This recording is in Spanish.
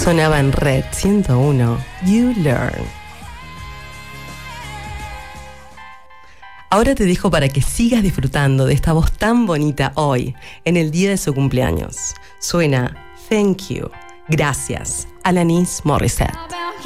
Sonaba en Red 101, You Learn. Ahora te dejo para que sigas disfrutando de esta voz tan bonita hoy, en el día de su cumpleaños. Suena Thank You, gracias, Alanis Morissette.